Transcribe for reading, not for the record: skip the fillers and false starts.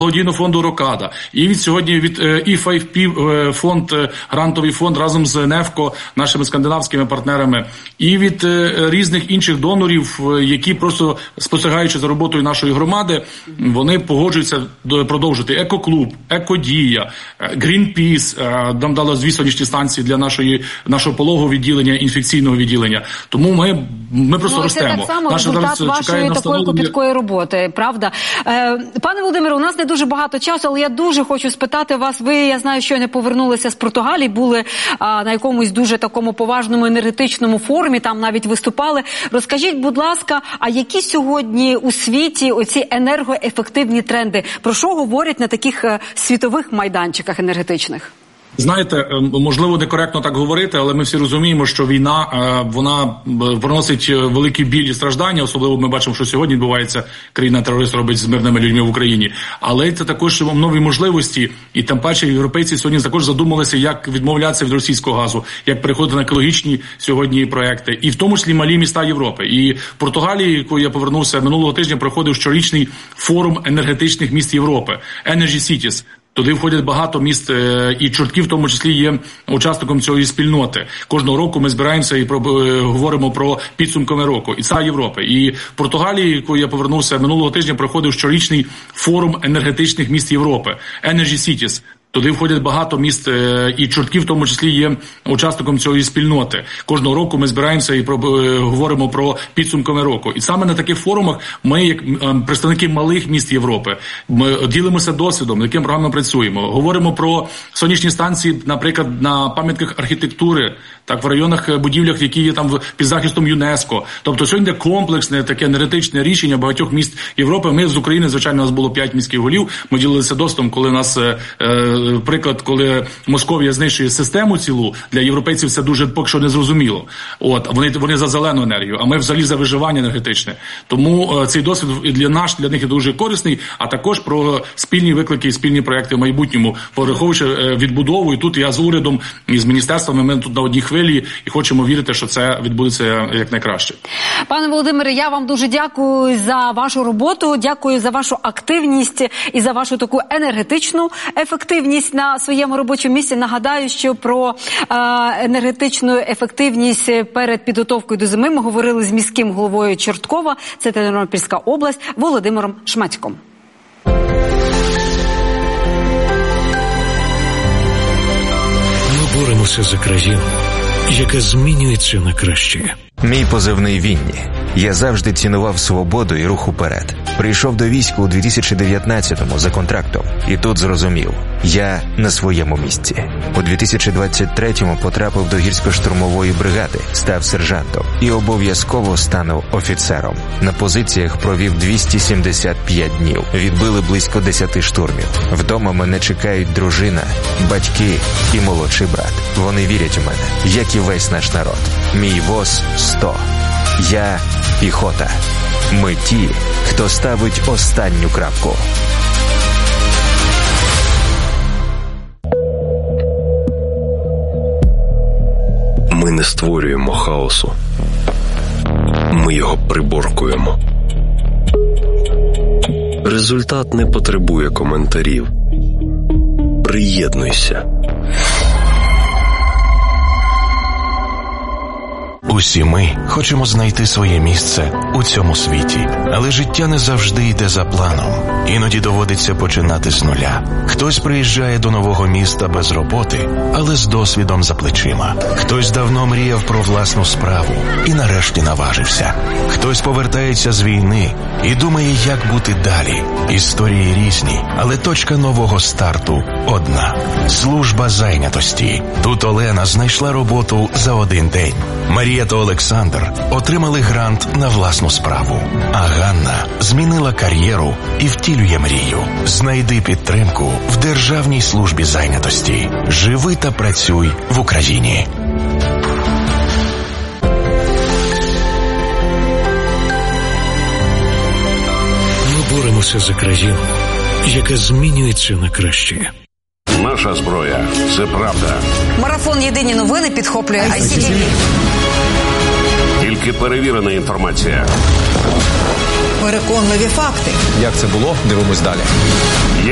благодійного фонду «Рокада», і від сьогодні від E5P фонд, грантовий фонд разом з НЕФКО, нашими скандинавськими партнерами, і від різних інших донорів, які просто спостерігаючи за роботою нашої громади, вони погоджуються продовжити Екоклуб, Екодія, Грінпіс, нам дали 2 сонячні станції для нашого пологового відділення, інфекційного відділення. Тому ми просто ростемо. Це так само результат вашої такої копіткої роботи, правда? Пане Володимире, у нас не дуже багато часу, але я дуже хочу спитати вас. Ви, я знаю, що не повернулися з Португалії, були на якомусь дуже такому поважному енергетичному форумі, там навіть виступали. Розкажіть, будь ласка, а які сьогодні у світі оці енергоефективні тренди? Про що говорять на таких світових майданчиках енергетичних? Знаєте, можливо, некоректно так говорити, але ми всі розуміємо, що війна, вона приносить великий біль і страждання, особливо ми бачимо, що сьогодні відбувається, країна-терорист робить з мирними людьми в Україні. Але це також нові можливості, і тим паче європейці сьогодні також задумалися, як відмовлятися від російського газу, як переходити на екологічні сьогодні проекти, і в тому числі малі міста Європи. І в Португалії, якою я повернувся минулого тижня, проходив щорічний форум енергетичних міст Європи, Energy Cities. Туди входять багато міст, і Чортків в тому числі є учасником цієї спільноти. Кожного року ми збираємося і говоримо про підсумками року. І це Європи. І в Португалії, якою я повернувся минулого тижня, проходив щорічний форум енергетичних міст Європи, Energy Cities. Туди входять багато міст, і Чортків в тому числі є учасником цієї спільноти. Кожного року ми збираємося і говоримо про підсумками року. І саме на таких форумах ми, як представники малих міст Європи, ми ділимося досвідом, над яким програмно працюємо. Говоримо про сонячні станції, наприклад, на пам'ятках архітектури, так, в районах, будівлях, які є там під захистом ЮНЕСКО. Тобто сьогодні комплексне таке енергетичне рішення багатьох міст Європи. Ми з України, звичайно, у нас було 5 міських голів, ми ділилися досвідом, коли у нас приклад, коли Московія знищує систему цілу, для європейців це дуже поки що не зрозуміло. Вони за зелену енергію, а ми взагалі за виживання енергетичне. Тому цей досвід для них є дуже корисний, а також про спільні виклики і спільні проекти в майбутньому, враховуючи відбудову. І тут я з урядом і з міністерствами, ми тут на одній хвилі і хочемо вірити, що це відбудеться якнайкраще. Пане Володимире, я вам дуже дякую за вашу роботу, дякую за вашу активність і за вашу таку енергетичну ефективність на своєму робочому місці. Нагадаю, що про енергетичну ефективність перед підготовкою до зими ми говорили з міським головою Чорткова, це Тернопільська область, Володимиром Шматьком. Ми боремося за країну, яка змінюється на краще. Мій позивний Вінні. Я завжди цінував свободу і рух уперед. Прийшов до війська у 2019-му за контрактом. І тут зрозумів – я на своєму місці. У 2023-му потрапив до гірсько-штурмової бригади, став сержантом. І обов'язково стану офіцером. На позиціях провів 275 днів. Відбили близько 10 штурмів. Вдома мене чекають дружина, батьки і молодший брат. Вони вірять у мене, як і весь наш народ. Мій ВОЗ – 100. Я – піхота. Ми ті, хто ставить останню крапку. Ми не створюємо хаосу. Ми його приборкуємо. Результат не потребує коментарів. Приєднуйся. Усі ми хочемо знайти своє місце у цьому світі, але життя не завжди йде за планом. Іноді доводиться починати з нуля. Хтось приїжджає до нового міста без роботи, але з досвідом за плечима. Хтось давно мріяв про власну справу і нарешті наважився. Хтось повертається з війни і думає, як бути далі. Історії різні, але точка нового старту одна – служба зайнятості. Тут Олена знайшла роботу за один день. Марія та Олександр отримали грант на власну справу. А Ганна змінила кар'єру і втілює мрію. Знайди підтримку в Державній службі зайнятості. Живи та працюй в Україні. Ми боремося за країну, яка змінюється на краще. Наша зброя – це правда. Марафон «Єдині новини» підхоплює ICTV. Тільки перевірена інформація. Переконливі факти. Як це було? Дивимось далі.